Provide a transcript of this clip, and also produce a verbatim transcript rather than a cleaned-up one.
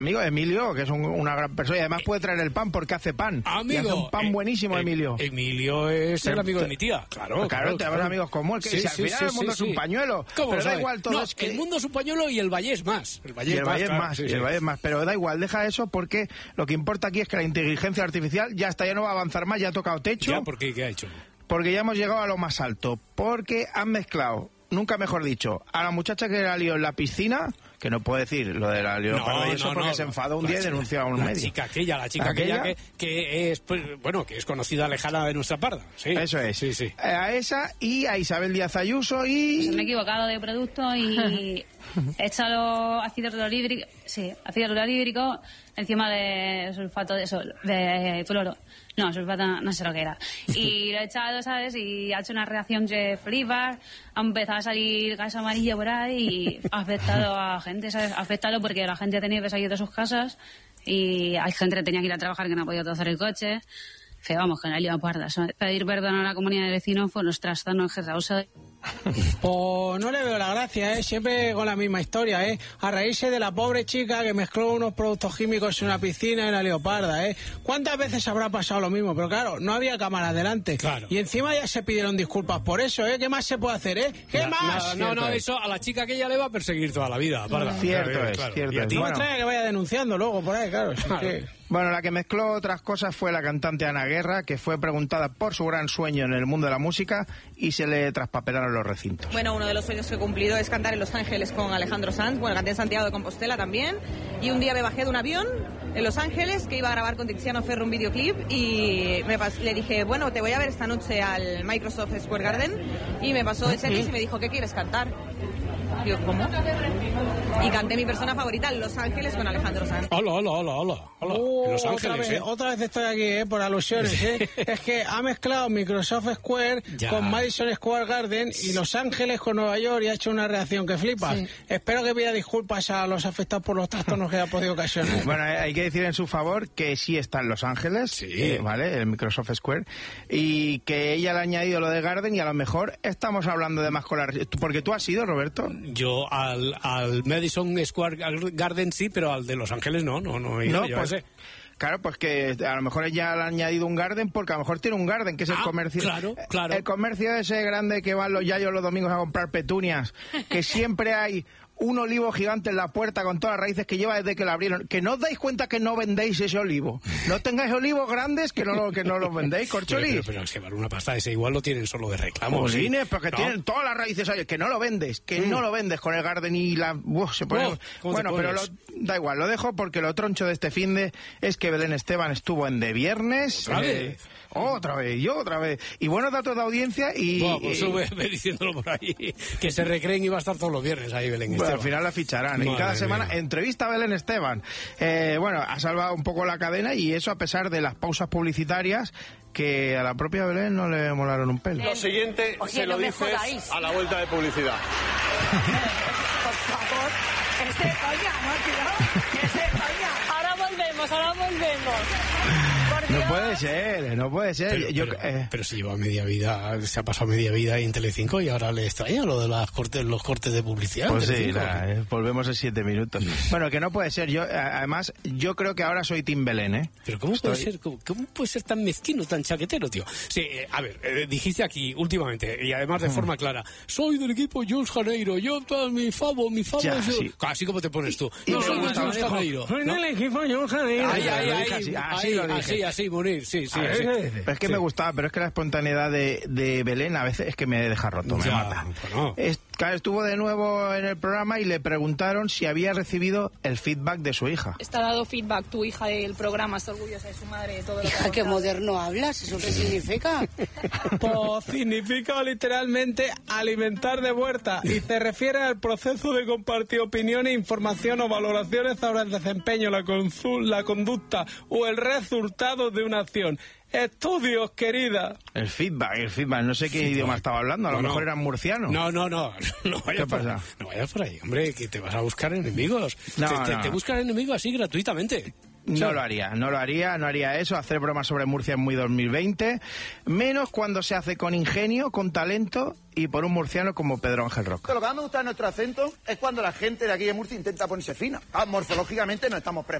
amigo Emilio, que es un, una gran persona, y además puede traer el pan porque hace pan. Amigo, y hace un pan eh, buenísimo, eh, Emilio. Emilio es el amigo de mi tía, claro. Claro, claro tenemos claro. amigos como él, que sí, si al sí, final sí, el mundo sí, es un sí. pañuelo. ¿Cómo Pero da sabe? igual, todo no, es que... el mundo es un pañuelo y el valle es más. El valle y el es Valle más, es claro, más, sí, y sí. el Valle es más, pero da igual, deja eso porque lo que importa aquí es que la inteligencia artificial ya está, ya no va a avanzar más, ya ha tocado techo. Ya, ¿por qué? ¿Qué ha hecho? Porque ya hemos llegado a lo más alto, porque han mezclado, nunca mejor dicho, a la muchacha que la lió en la piscina, que no puedo decir lo de la lió No, y eso no, porque no, se enfadó un la día y chica- denunció a un la medio. chica aquella, la chica aquella, ¿Aquella? que, que es, pues, bueno, que es conocida lejana de nuestra parda. Sí, Eso es. Sí, sí. Eh, A esa y a Isabel Díaz Ayuso y... Me he equivocado de producto y he echado ácido clorhídrico, sí, ácido clorhídrico encima de sulfato de sol, de cloro. No, sulfato no sé lo que era. Y lo he echado, ¿sabes? Y ha hecho una reacción que flipas, ha empezado a salir gas amarillo por ahí y ha afectado a gente, ¿sabes? Ha afectado porque la gente ha tenido que salir de sus casas y hay gente que tenía que ir a trabajar que no ha podido trazar el coche. Que vamos, que no ha liado parda. Pedir perdón a la comunidad de vecinos fue nuestra no ejercausa. Pues no le veo la gracia, ¿eh? Siempre con la misma historia, ¿eh? A reírse de la pobre chica que mezcló unos productos químicos en una piscina en la leoparda, ¿eh? ¿Cuántas veces habrá pasado lo mismo? Pero claro, no había cámara delante. Claro. Y encima ya se pidieron disculpas por eso, ¿eh? ¿Qué más se puede hacer, eh? ¿Qué Na- más? No, no, Cierto es. eso a la chica que ella le va a perseguir toda la vida. Parda. Cierto Claro, es, claro. cierto Y a es. ti, No me Bueno. extraña que vaya denunciando luego por ahí, claro. si es Claro. que- Bueno, la que mezcló otras cosas fue la cantante Ana Guerra, que fue preguntada por su gran sueño en el mundo de la música y se le traspapelaron los recintos. Bueno, uno de los sueños que he cumplido es cantar en Los Ángeles con Alejandro Sanz. Bueno, canté en Santiago de Compostela también. Y un día me bajé de un avión en Los Ángeles que iba a grabar con Tiziano Ferro un videoclip y me pas- le dije, bueno, te voy a ver esta noche al Microsoft Square Garden. Y me pasó el setlist y me dijo, ¿qué quieres cantar? Digo, ¿cómo? Y canté mi persona favorita, Los Ángeles, con Alejandro Sanz. Hola, hola, hola, hola. hola. Oh, En Los otra, Ángeles, vez, ¿eh? otra vez estoy aquí, ¿eh? Por alusiones, ¿eh? Es que ha mezclado Microsoft Square Ya. con Madison Square Garden y Los Ángeles con Nueva York y ha hecho una reacción que flipas. Espero que pida disculpas a los afectados por los trastornos que ha podido ocasionar. Bueno, hay que decir en su favor que sí está en Los Ángeles, Sí. eh, ¿vale? El Microsoft Square, y que ella le ha añadido lo de Garden y a lo mejor estamos hablando de más con la... Porque tú has ido, Roberto. Yo al, al Madison Square Garden sí, pero al de Los Ángeles no, no, no he ido, No, yo pues... ese. Claro, pues que a lo mejor ella le ha añadido un garden porque a lo mejor tiene un garden, que es el Ah, comercio. claro, claro. El comercio ese grande que van los yayos los domingos a comprar petunias, que siempre hay un olivo gigante en la puerta con todas las raíces que lleva desde que la abrieron. Que no os dais cuenta que no vendéis ese olivo. No tengáis olivos grandes que no, lo- que no los vendéis, Pero, corcholis. pero, pero es que vale una pasta, ese igual lo tienen solo de reclamo. ¿sí? Jolines, porque ¿No? tienen todas las raíces ahí, que no lo vendes, que Mm. no lo vendes con el garden y la... Uf, se pone... Uf, ¿cómo te bueno, pero lo, pones? da igual, lo dejo porque lo troncho de este finde es que Belén Esteban estuvo en De Viernes. ¿Otra eh, vez? Otra vez, y otra vez. Y buenos datos de audiencia y... Bueno, pues y- eso ve, ve diciéndolo por ahí, que se recreen y va a estar todos los viernes ahí Belén bueno, Esteban. al final la ficharán. Y Madre cada semana mía. entrevista a Belén Esteban. Eh, bueno, ha salvado un poco la cadena y eso a pesar de las pausas publicitarias que a la propia Belén no le molaron un pelo. Lo siguiente Oye, se lo no me dices jodáis. a la vuelta de publicidad. Por favor, es de coña, ¿no, tío? Es de coña. Ahora volvemos, ahora volvemos. Por No Dios. puede ser, no puede ser. Pero, Yo, pero- eh, pero se lleva media vida, se ha pasado media vida ahí en Telecinco y ahora le extraña lo de las cortes, los cortes de publicidad. en Pues sí, Telecinco. nada, eh, volvemos en siete minutos. Bueno, que no puede ser. Yo, a- además, yo creo que ahora soy Tim Belén, ¿eh? Pero ¿cómo puede, Estoy- ser, cómo, cómo puede ser tan mezquino, tan chaquetero, tío? Sí, eh, a ver, eh, dijiste aquí últimamente, y además de forma clara, soy del equipo Jules Janeiro, yo, tal, mi favo, mi favo... Ya, es yo". sí. Así como te pones tú. Y no me soy de gusta, Jules dijo, Janeiro. Soy ¿no? del equipo John Janeiro. Ahí, Ah, ahí, lo ahí, dije así, así ahí, lo dije. así, así, morir, sí, sí. A ver, sí. es que Sí. me gustaba, pero es que la espontaneidad de, de Belén a veces es que me deja roto, me Ya, mata. bueno. Es- claro, estuvo de nuevo en el programa y le preguntaron si había recibido el feedback de su hija. ¿Está dado feedback tu hija del programa? ¿Está orgullosa de su madre? De todo lo que ha Hija, qué contado? moderno hablas, ¿eso qué significa? Pues significa literalmente alimentar de vuelta y se refiere al proceso de compartir opiniones, información o valoraciones sobre el desempeño, la, consul- la conducta o el resultado de una acción. Estudios, querida. El feedback, el feedback, no sé qué Feedback. idioma estaba hablando, a lo No, no. mejor era murciano. No, no, no, no vayas, ¿Qué por, pasa? no vayas por ahí, hombre, que te vas a buscar enemigos. No, te, te- no. te buscan enemigos así gratuitamente. No Sí. lo haría, no lo haría, no haría eso. Hacer bromas sobre Murcia es muy dos mil veinte. Menos cuando se hace con ingenio, con talento y por un murciano como Pedro Ángel Roca. Lo que más me gusta de nuestro acento es cuando la gente de aquí de Murcia intenta ponerse fina. Ah, morfológicamente no estamos preparados.